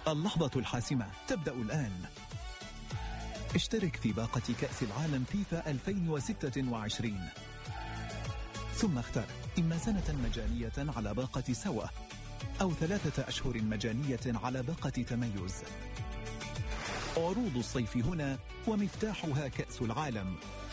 اللحظة الحاسمة تبدأ الآن. اشترك في باقة كأس العالم فيفا 2026 ثم اختر إما سنة مجانية على باقة سوا أو 3 أشهر مجانية على باقة تميز. عروض الصيف هنا ومفتاحها كأس العالم.